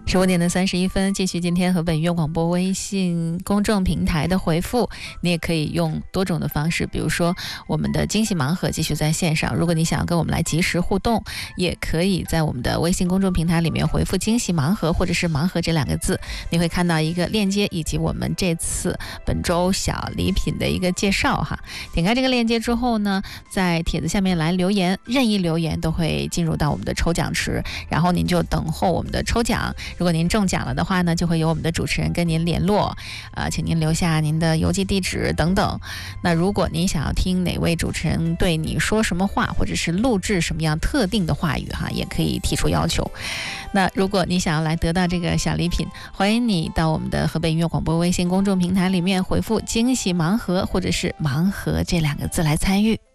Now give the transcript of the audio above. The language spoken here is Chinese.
15:31，继续今天河北音乐广播微信公众平台的回复。你也可以用多种的方式，比如说我们的惊喜盲盒继续在线上，如果你想要跟我们来及时互动，也可以在我们的微信公众平台里面回复惊喜盲盒或者是盲盒这2个字，你会看到一个链接以及我们这次本周小礼品的一个介绍哈。点开这个链接之后呢，在帖子下面来留言，任意留言都会进入到我们的抽奖池，然后您就等候我们的抽奖。如果您中奖了的话呢，就会由我们的主持人跟您联络，请您留下您的邮寄地址等等。那如果您想要听哪位主持人对你说什么话，或者是录制什么样特定的话语哈，也可以提出要求。那如果你想要来得到这个小礼品，欢迎你到我们的河北音乐广播微信公众平台里面回复惊喜盲盒或者是盲盒这2个字来参与。